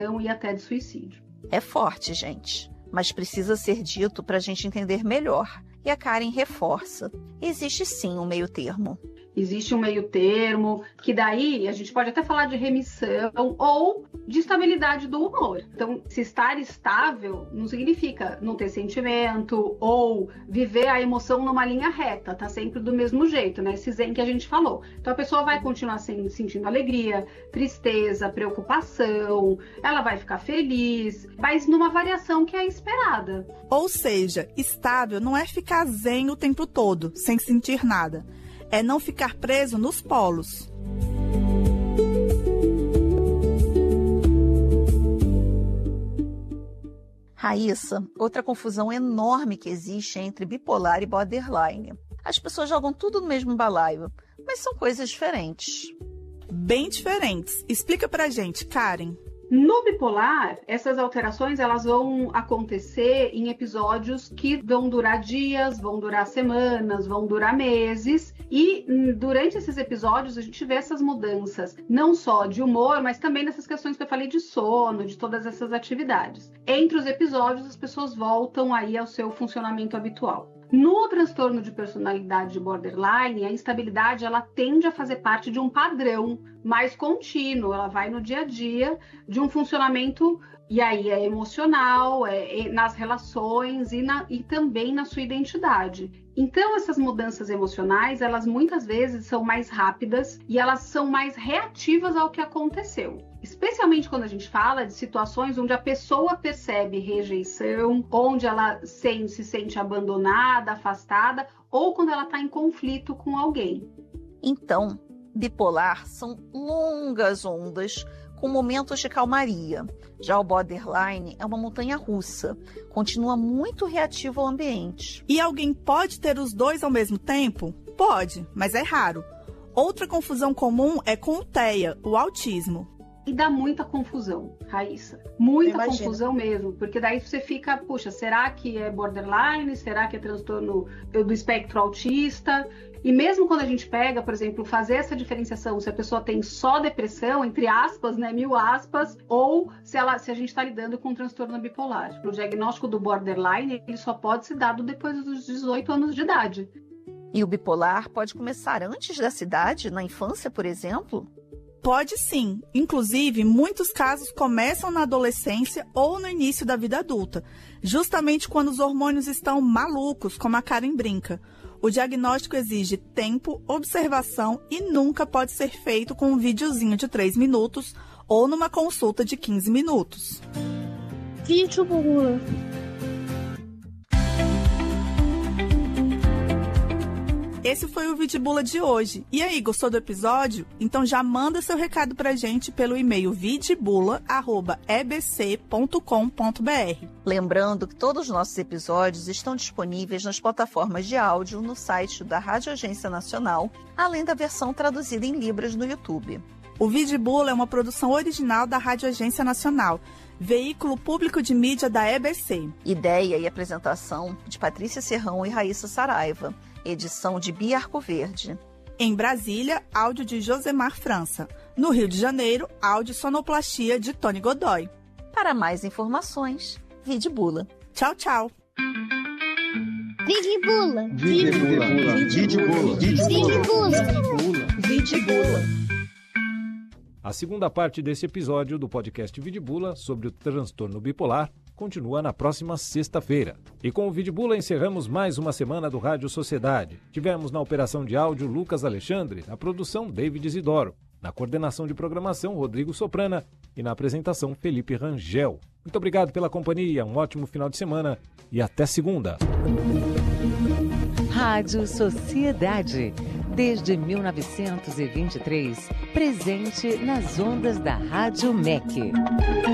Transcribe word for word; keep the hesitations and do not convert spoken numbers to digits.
e até de suicídio. É forte, gente, mas precisa ser dito para a gente entender melhor. E a Karen reforça. Existe sim um meio termo. Existe um meio termo, que daí a gente pode até falar de remissão ou de estabilidade do humor. Então, se estar estável não significa não ter sentimento ou viver a emoção numa linha reta, tá sempre do mesmo jeito, né? Esse zen que a gente falou. Então, a pessoa vai continuar sentindo alegria, tristeza, preocupação, ela vai ficar feliz, mas numa variação que é esperada. Ou seja, estável não é ficar zen o tempo todo, sem sentir nada. É não ficar preso nos polos. Raíssa, outra confusão enorme que existe entre bipolar e borderline. As pessoas jogam tudo no mesmo balaio, mas são coisas diferentes. Bem diferentes. Explica pra gente, Karen. No bipolar, essas alterações elas vão acontecer em episódios que vão durar dias, vão durar semanas, vão durar meses. E durante esses episódios a gente vê essas mudanças, não só de humor, mas também nessas questões que eu falei de sono, de todas essas atividades. Entre os episódios, as pessoas voltam aí ao seu funcionamento habitual. No transtorno de personalidade de borderline, a instabilidade ela tende a fazer parte de um padrão mais contínuo, ela vai no dia a dia de um funcionamento, e aí é emocional, é, é nas relações e, na, e também na sua identidade. Então, essas mudanças emocionais, elas muitas vezes são mais rápidas e elas são mais reativas ao que aconteceu. Especialmente quando a gente fala de situações onde a pessoa percebe rejeição, onde ela se sente abandonada, afastada, ou quando ela está em conflito com alguém. Então, bipolar são longas ondas com momentos de calmaria. Já o borderline é uma montanha-russa, continua muito reativo ao ambiente. E alguém pode ter os dois ao mesmo tempo? Pode, mas é raro. Outra confusão comum é com o T E A, o autismo. E dá muita confusão, Raíssa. Muita confusão mesmo, porque daí você fica, puxa, será que é borderline? Será que é transtorno do espectro autista? E mesmo quando a gente pega, por exemplo, fazer essa diferenciação, se a pessoa tem só depressão, entre aspas, né, mil aspas, ou se, ela, se a gente está lidando com um transtorno bipolar. O diagnóstico do borderline, ele só pode ser dado depois dos dezoito anos de idade. E o bipolar pode começar antes dessa idade, na infância, por exemplo? Pode sim. Inclusive, muitos casos começam na adolescência ou no início da vida adulta, justamente quando os hormônios estão malucos, como a Karen brinca. O diagnóstico exige tempo, observação e nunca pode ser feito com um videozinho de três minutos ou numa consulta de quinze minutos. Vídeo bula. Esse foi o Vidibula de hoje. E aí, gostou do episódio? Então já manda seu recado pra gente pelo e-mail vidibula arroba e b c ponto com ponto b r. Lembrando que todos os nossos episódios estão disponíveis nas plataformas de áudio no site da Rádio Agência Nacional, além da versão traduzida em Libras no YouTube. O Vidibula é uma produção original da Rádio Agência Nacional, veículo público de mídia da E B C. Ideia e apresentação de Patrícia Serrão e Raíssa Saraiva. Edição de Bia Arcoverde. Em Brasília, áudio de Josemar França. No Rio de Janeiro, áudio sonoplastia de Tony Godoy. Para mais informações, Vidibula. Tchau, tchau. Vidibula. Vidibula. Vidibula. Vidibula. Vidibula. A segunda parte desse episódio do podcast Vidibula sobre o transtorno bipolar continua na próxima sexta-feira. E com o Vidibula encerramos mais uma semana do Rádio Sociedade. Tivemos na operação de áudio Lucas Alexandre, na produção David Isidoro, na coordenação de programação Rodrigo Soprana e na apresentação Felipe Rangel. Muito obrigado pela companhia, um ótimo final de semana e até segunda. Rádio Sociedade. Desde mil novecentos e vinte e três, presente nas ondas da Rádio M E C.